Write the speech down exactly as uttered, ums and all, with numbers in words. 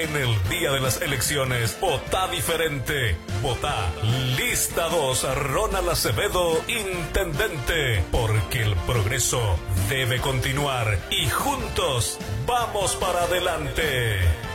En el día de las elecciones, votá diferente. Votá Lista dos, Ronald Acevedo, Intendente. Porque el progreso debe continuar y juntos vamos para adelante.